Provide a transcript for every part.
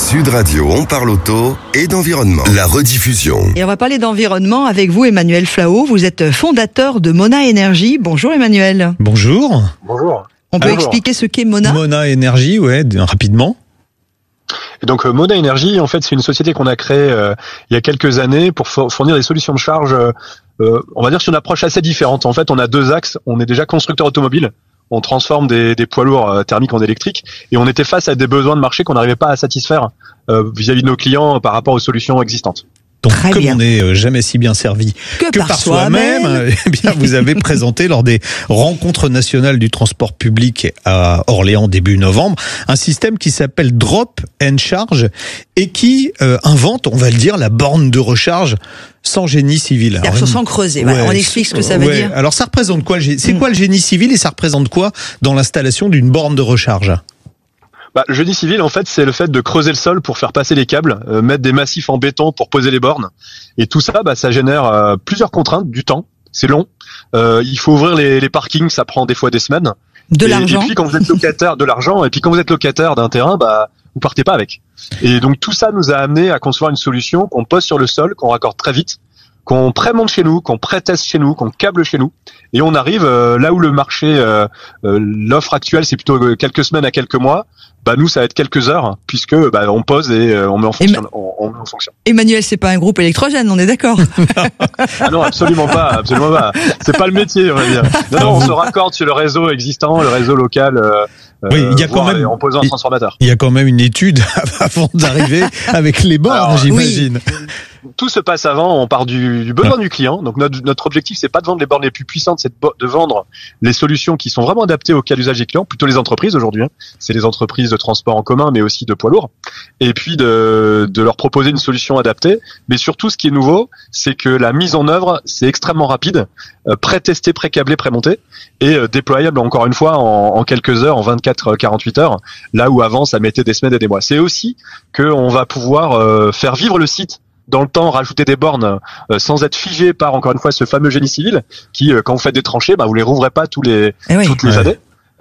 Sud Radio, on parle auto et d'environnement. La rediffusion. Et on va parler d'environnement avec vous, Emmanuel Flao. Vous êtes fondateur de Mona Énergie. Bonjour Emmanuel. Bonjour. Bonjour. On peut expliquer ce qu'est Mona ? Mona Énergie, ouais, rapidement. Et donc Mona Énergie, en fait, c'est une société qu'on a créée il y a quelques années pour fournir des solutions de charge, on va dire sur une approche assez différente. En fait, on a deux axes. On est déjà constructeur automobile. On transforme des poids lourds thermiques en électriques, et on était face à des besoins de marché qu'on n'arrivait pas à satisfaire vis-à-vis de nos clients par rapport aux solutions existantes. Donc, Très comme bien. on n'est jamais si bien servi que par soi-même, eh bien, vous avez présenté lors des rencontres nationales du transport public à Orléans début novembre, un système qui s'appelle Drop and Charge et qui invente, on va le dire, la borne de recharge sans génie civil. C'est-à-dire sans creuser. Voilà, on explique ce que ça veut dire. Alors, ça représente quoi ? C'est quoi le génie civil et ça représente quoi dans l'installation d'une borne de recharge ? Le génie civil, en fait, c'est le fait de creuser le sol pour faire passer les câbles, mettre des massifs en béton pour poser les bornes. Et tout ça, ça génère plusieurs contraintes, du temps, c'est long. Il faut ouvrir les parkings, ça prend des fois des semaines. De l'argent. Et puis quand vous êtes locataire de l'argent, et puis quand vous êtes locataire d'un terrain, vous partez pas avec. Et donc tout ça nous a amené à concevoir une solution qu'on pose sur le sol, qu'on raccorde très vite, qu'on prémonte chez nous, qu'on pré-teste chez nous, qu'on câble chez nous, et on arrive là où le marché, l'offre actuelle, c'est plutôt quelques semaines à quelques mois. Nous, ça va être quelques heures, puisque on pose et on met en fonction. On met en fonction. Emmanuel, c'est pas un groupe électrogène, on est d'accord ? Ah non, absolument pas. C'est pas le métier, on va dire. Non, on se raccorde sur le réseau existant, le réseau local. Oui, il y a quand même en posant un transformateur. Il y a quand même une étude avant d'arriver avec les bornes, alors, j'imagine. Oui. Tout se passe avant, on part du besoin du client. Donc notre objectif, c'est pas de vendre les bornes les plus puissantes, c'est de vendre les solutions qui sont vraiment adaptées au cas d'usage des clients, plutôt les entreprises aujourd'hui. C'est les entreprises de transport en commun, mais aussi de poids lourds. Et puis de leur proposer une solution adaptée. Mais surtout, ce qui est nouveau, c'est que la mise en œuvre, c'est extrêmement rapide, pré-testé, pré-câblé, pré-monté, et déployable encore une fois en quelques heures, en 24-48 heures, là où avant ça mettait des semaines et des mois. C'est aussi qu'on va pouvoir faire vivre le site dans le temps, rajouter des bornes sans être figé par, encore une fois, ce fameux génie civil qui, quand vous faites des tranchées, vous les rouvrez pas toutes les années.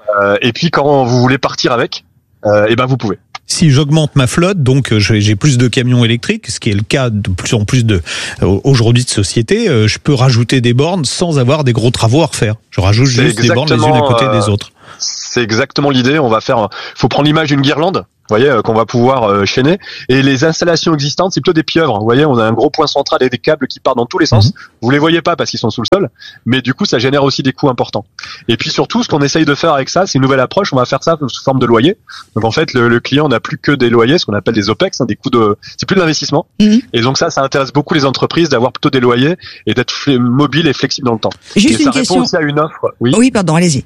Et puis quand vous voulez partir avec, vous pouvez. Si j'augmente ma flotte, donc j'ai plus de camions électriques, ce qui est le cas de plus en plus aujourd'hui de sociétés, je peux rajouter des bornes sans avoir des gros travaux à refaire. Je rajoute juste des bornes les unes à côté des autres. C'est exactement l'idée. Faut prendre l'image d'une guirlande. Vous voyez, qu'on va pouvoir chaîner. Et les installations existantes, c'est plutôt des pieuvres. Vous voyez, on a un gros point central et des câbles qui partent dans tous les sens. Vous les voyez pas parce qu'ils sont sous le sol, mais du coup, ça génère aussi des coûts importants. Et puis surtout, ce qu'on essaye de faire avec ça, c'est une nouvelle approche. On va faire ça sous forme de loyer. Donc en fait, le client n'a plus que des loyers, ce qu'on appelle des OPEX, des coûts c'est plus de l'investissement. Et donc ça intéresse beaucoup les entreprises d'avoir plutôt des loyers et d'être mobile et flexible dans le temps. Juste et une ça question. répond aussi à une offre. Oui, pardon, allez-y.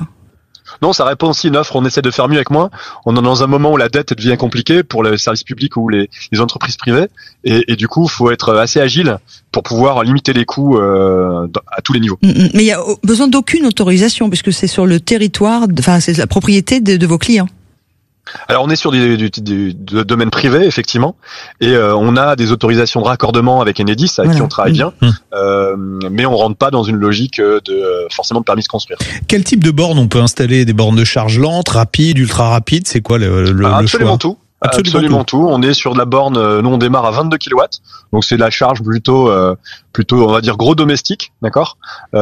Non, ça répond aussi à une offre. On essaie de faire mieux avec moins. On est dans un moment où la dette devient compliquée pour les services publics ou les entreprises privées. Et du coup, il faut être assez agile pour pouvoir limiter les coûts à tous les niveaux. Mais il y a besoin d'aucune autorisation puisque c'est sur le territoire, c'est la propriété de vos clients. Alors on est sur du domaine privé effectivement, et on a des autorisations de raccordement avec Enedis avec qui on travaille bien, mais on rentre pas dans une logique forcément de permis de construire. Quel type de borne on peut installer ? Des bornes de charge lente, rapide, ultra rapide ? C'est quoi le absolument choix ? tout. Absolument tout. On est sur de la borne, nous on démarre à 22 kW, donc c'est de la charge plutôt on va dire gros domestique, d'accord.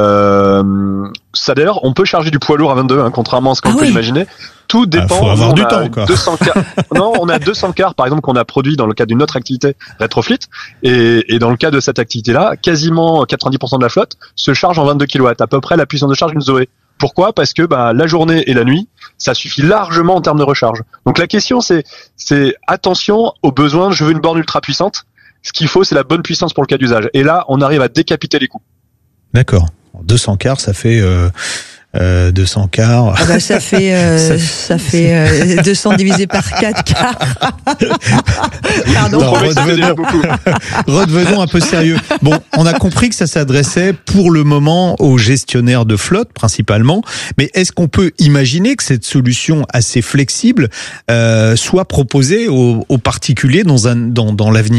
Ça d'ailleurs, on peut charger du poids lourd à 22, contrairement à ce qu'on peut imaginer. Tout dépend. Faut avoir du temps, quoi. 200 cars. Non, on a 200 cars, par exemple, qu'on a produit dans le cadre d'une autre activité, Retrofit. Et dans le cas de cette activité-là, quasiment 90% de la flotte se charge en 22 kW, à peu près la puissance de charge d'une Zoé. Pourquoi ? Parce que la journée et la nuit, ça suffit largement en termes de recharge. Donc la question, c'est attention aux besoins. Je veux une borne ultra puissante. Ce qu'il faut, c'est la bonne puissance pour le cas d'usage. Et là, on arrive à décapiter les coûts. D'accord. 200 cars, ça fait 200 cars. Ça fait 200 divisé par 4 cars. Pardon. Non, redevenons un peu sérieux. Bon, on a compris que ça s'adressait pour le moment aux gestionnaires de flotte principalement, mais est-ce qu'on peut imaginer que cette solution assez flexible soit proposée aux particuliers dans l'avenir ?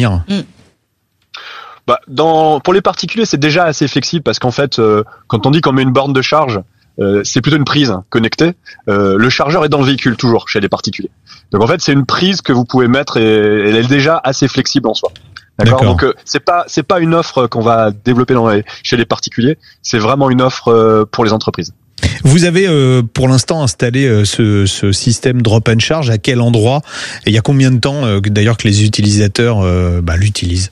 Pour les particuliers, c'est déjà assez flexible parce qu'en fait, quand on dit qu'on met une borne de charge, c'est plutôt une prise connectée. Le chargeur est dans le véhicule toujours chez les particuliers. Donc en fait, c'est une prise que vous pouvez mettre et elle est déjà assez flexible en soi. D'accord. Donc c'est pas une offre qu'on va développer chez les particuliers. C'est vraiment une offre pour les entreprises. Vous avez pour l'instant installé ce système drop and charge à quel endroit et il y a combien de temps d'ailleurs que les utilisateurs l'utilisent?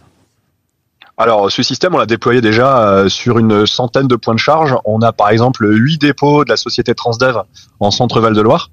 Alors ce système on l'a déployé déjà sur une centaine de points de charge. On a par exemple 8 dépôts de la société Transdev en centre Val-de-Loire.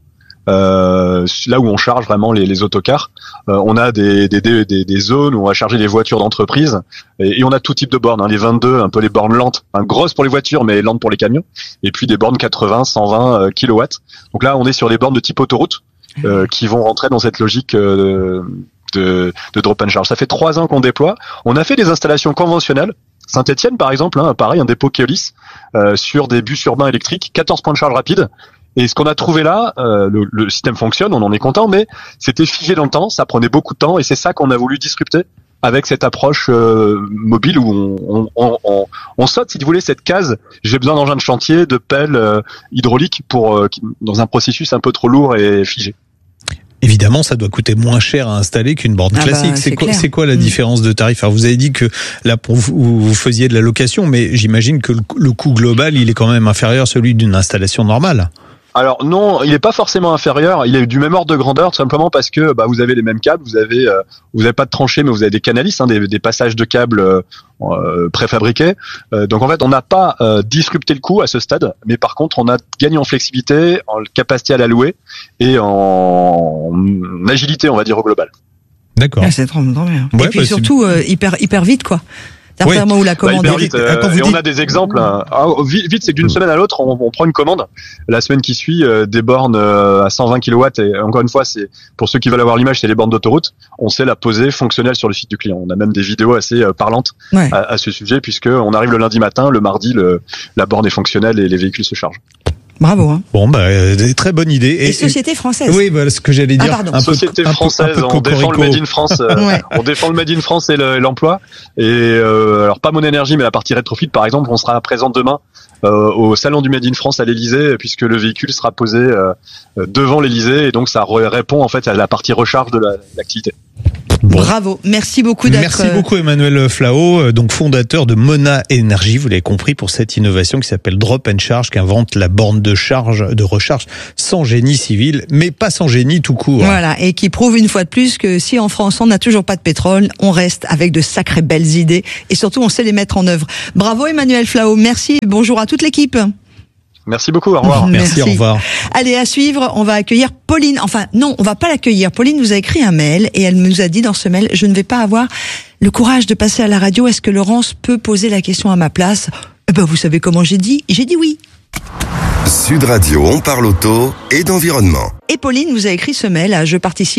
Là où on charge vraiment les autocars. On a des zones où on va charger les voitures d'entreprise et on a tout type de bornes, les 22, un peu les bornes lentes, grosses pour les voitures mais lentes pour les camions, et puis des bornes 80, 120 kW. Donc là on est sur des bornes de type autoroute qui vont rentrer dans cette logique de drop and charge. Ça fait 3 ans qu'on déploie. On a fait des installations conventionnelles. Saint-Etienne par exemple, pareil, un dépôt Keolis sur des bus urbains électriques, 14 points de charge rapides. Et ce qu'on a trouvé là, le système fonctionne, on en est content, mais c'était figé dans le temps, ça prenait beaucoup de temps, et c'est ça qu'on a voulu disrupter avec cette approche mobile où on saute, si vous voulez, cette case. J'ai besoin d'engins de chantier, de pelles hydrauliques dans un processus un peu trop lourd et figé. Évidemment, ça doit coûter moins cher à installer qu'une borne classique. C'est quoi la différence de tarif? Alors, vous avez dit que là, pour vous faisiez de la location, mais j'imagine que le coût global, il est quand même inférieur à celui d'une installation normale. Alors non, il est pas forcément inférieur, il est du même ordre de grandeur, tout simplement parce que vous avez les mêmes câbles, vous avez pas de tranchées, mais vous avez des canalis, des passages de câbles préfabriqués. Donc en fait, on n'a pas disrupté le coût à ce stade, mais par contre, on a gagné en flexibilité, en capacité à la louer et en agilité, on va dire, au global. D'accord. C'est trop bien. Ouais, et puis surtout hyper vite, quoi. Oui. Où la commande vite, et on a des exemples. Vite, c'est que d'une semaine à l'autre, on prend une commande. La semaine qui suit, des bornes à 120 kW. Et encore une fois, c'est pour ceux qui veulent avoir l'image, c'est les bornes d'autoroute. On sait la poser fonctionnelle sur le site du client. On a même des vidéos assez parlantes à ce sujet, puisque on arrive le lundi matin, le mardi, la borne est fonctionnelle et les véhicules se chargent. Bravo. Hein. Bon, très bonne idée. Et société française. Oui, voilà ce que j'allais dire. Société française, on défend le Made in France. On défend le Made in France et l'emploi. Et alors pas Mon Énergie, mais la partie rétrofit, par exemple, on sera présent demain au salon du Made in France à l'Elysée, puisque le véhicule sera posé devant l'Elysée, et donc ça répond en fait à la partie recharge de l'activité. Bon. Bravo, merci beaucoup d'être... Merci beaucoup Emmanuel Flao, donc fondateur de Mona Énergie, vous l'avez compris, pour cette innovation qui s'appelle Drop and Charge, qui invente la borne de recharge sans génie civil, mais pas sans génie tout court. Voilà, et qui prouve une fois de plus que si en France on n'a toujours pas de pétrole, on reste avec de sacrées belles idées, et surtout on sait les mettre en œuvre. Bravo Emmanuel Flao, merci, bonjour à toute l'équipe. Merci beaucoup, au revoir. Merci, au revoir. Allez, à suivre, on va accueillir Pauline. Enfin, non, on va pas l'accueillir. Pauline nous a écrit un mail et elle nous a dit dans ce mail, je ne vais pas avoir le courage de passer à la radio. Est-ce que Laurence peut poser la question à ma place? Vous savez comment j'ai dit oui. Sud Radio, on parle auto et d'environnement. Et Pauline nous a écrit ce mail à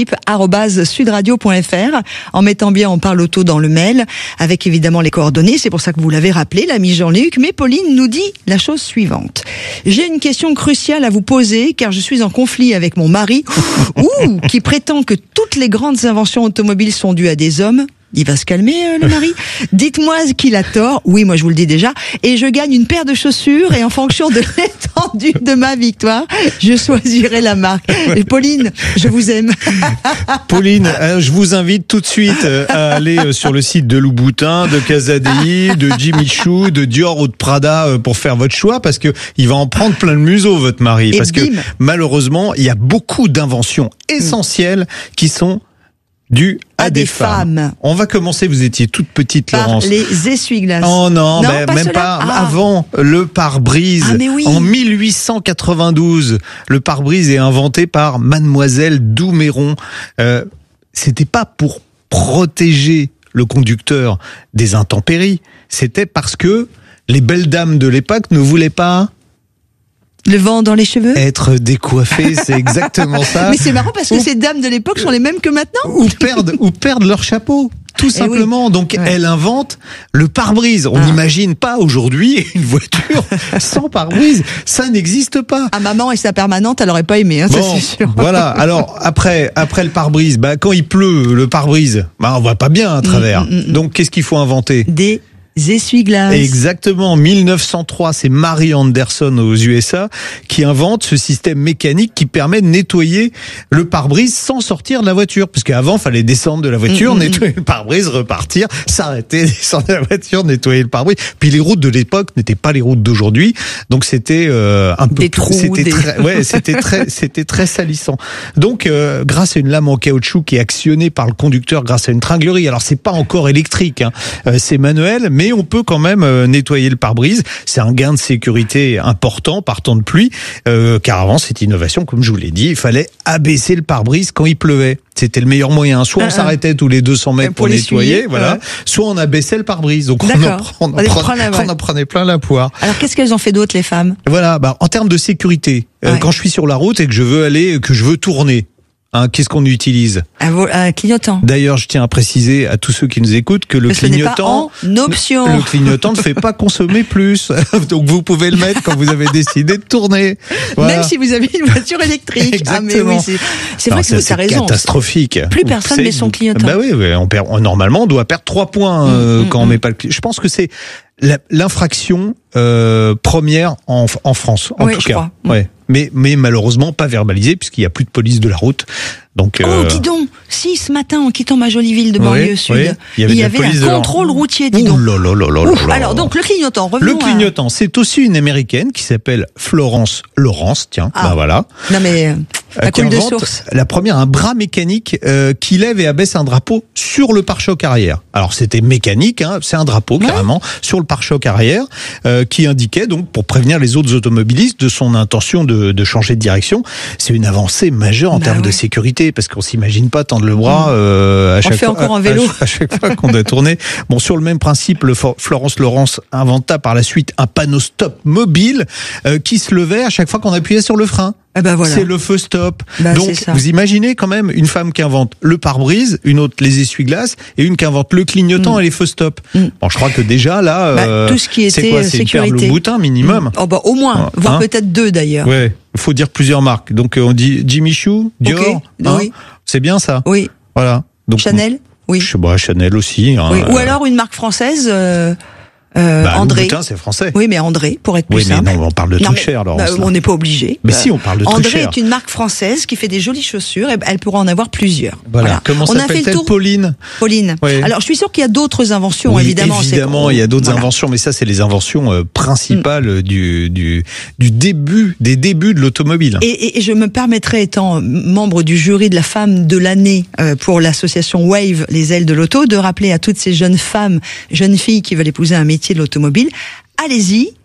jeparticipe@sudradio.fr en mettant bien on parle auto dans le mail, avec évidemment les coordonnées. C'est pour ça que vous l'avez rappelé, l'ami Jean-Luc. Mais Pauline nous dit la chose suivante. J'ai une question cruciale à vous poser car je suis en conflit avec mon mari qui prétend que toutes les grandes inventions automobiles sont dues à des hommes. Il va se calmer, le mari. Dites-moi qu'il a tort. Oui, moi je vous le dis déjà. Et je gagne une paire de chaussures et en fonction de l'étendue de ma victoire, je choisirai la marque. Et Pauline, je vous aime. Pauline, je vous invite tout de suite à aller sur le site de Louboutin, de Casadei, de Jimmy Choo, de Dior ou de Prada pour faire votre choix, parce que il va en prendre plein le museau, votre mari. Parce que malheureusement, il y a beaucoup d'inventions essentielles qui sont dues à des femmes. On va commencer, vous étiez toute petite, Laurence. Les essuie-glaces. Oh non, même pas. Avant, le pare-brise. Oui. En 1892, le pare-brise est inventé par Mademoiselle Douméron. C'était pas pour protéger le conducteur des intempéries. C'était parce que les belles dames de l'époque ne voulaient pas... Le vent dans les cheveux? Être décoiffé, c'est exactement ça. Mais c'est marrant parce que ces dames de l'époque sont les mêmes que maintenant. Ou perdent leur chapeau. Tout simplement. Oui. Donc, elle invente le pare-brise. On n'imagine pas aujourd'hui une voiture sans pare-brise. Ça n'existe pas. Maman et sa permanente, elle aurait pas aimé, ça c'est sûr. Voilà. Alors, après le pare-brise, quand il pleut, le pare-brise, on voit pas bien à travers. Donc, qu'est-ce qu'il faut inventer? essuie-glaces. Exactement. En 1903, c'est Mary Anderson aux USA qui invente ce système mécanique qui permet de nettoyer le pare-brise sans sortir de la voiture. Parce qu'avant, fallait descendre de la voiture, nettoyer le pare-brise, repartir, s'arrêter, descendre de la voiture, nettoyer le pare-brise. Puis les routes de l'époque n'étaient pas les routes d'aujourd'hui. Donc c'était un peu des trous, c'était très salissant. Donc grâce à une lame en caoutchouc qui est actionnée par le conducteur grâce à une tringlerie. Alors c'est pas encore électrique, hein, c'est manuel, mais on peut quand même nettoyer le pare-brise. C'est un gain de sécurité important par temps de pluie, car avant cette innovation, comme je vous l'ai dit, il fallait abaisser le pare-brise quand il pleuvait. C'était le meilleur moyen. Soit on s'arrêtait tous les 200 mètres pour nettoyer, voilà. Soit on abaissait le pare-brise. Donc on en prenait plein la poire. Alors qu'est-ce qu'elles ont fait d'autre, les femmes? Voilà, en termes de sécurité, quand je suis sur la route et que je veux tourner, hein, qu'est-ce qu'on utilise? Un clignotant. D'ailleurs, je tiens à préciser à tous ceux qui nous écoutent que le clignotant, ce n'est pas en option. Le clignotant ne fait pas consommer plus. Donc vous pouvez le mettre quand vous avez décidé de tourner. Voilà. Même si vous avez une voiture électrique. Exactement. Ah mais oui, c'est vrai que vous avez raison. Catastrophique. Plus personne met son clignotant. Bah oui, normalement on doit perdre 3 points quand on met pas le clignotant. Je pense que c'est l'infraction première en France, en tout cas. Ouais. Mais malheureusement pas verbalisée puisqu'il n'y a plus de police de la route. Donc, dis donc, si ce matin en quittant ma jolie ville de banlieue sud, il y avait un contrôle routier, dis donc. Alors donc le clignotant, revenons. Le clignotant, c'est aussi une américaine qui s'appelle Florence Lawrence, tiens, voilà. Non mais la coule de source. La première, un bras mécanique qui lève et abaisse un drapeau sur le pare-choc arrière. Alors c'était mécanique, hein, c'est un drapeau carrément sur le pare-choc arrière qui indiquait donc pour prévenir les autres automobilistes de son intention de changer de direction. C'est une avancée majeure en termes de sécurité parce qu'on s'imagine pas tendre le bras à chaque fois qu'on doit tourner. Bon, sur le même principe, Florence Lawrence inventa par la suite un panneau stop mobile qui se levait à chaque fois qu'on appuyait sur le frein. Voilà. C'est le feu stop. Donc, vous imaginez quand même une femme qui invente le pare-brise, une autre les essuie-glaces et une qui invente le clignotant et les feux stop. Bon, je crois que déjà là, tout ce qui était c'est sécurité. une perle au boutin minimum. Au moins, voire peut-être 2 d'ailleurs. Ouais, il faut dire plusieurs marques. Donc on dit Jimmy Choo, Dior, oui. C'est bien ça. Oui. Voilà. Donc, Chanel, oui. Chanel aussi. Hein, oui. Ou alors une marque française. André. Louboutin, c'est français. Oui, mais André, pour être plus simple. Oui, mais non, on parle de trucs chers, alors. On n'est pas obligé. Mais si, on parle de trucs chers. André est une marque française qui fait des jolies chaussures et elle pourra en avoir plusieurs. Voilà. Comment s'appelle-t-elle? Pauline. Oui. Alors, je suis sûr qu'il y a d'autres inventions, évidemment. Évidemment, il y a d'autres inventions, mais ça, c'est les inventions principales des débuts de l'automobile. Et je me permettrai, étant membre du jury de la femme de l'année pour l'association Wave, les ailes de l'auto, de rappeler à toutes ces jeunes filles qui veulent épouser un métier de l'automobile, allez-y,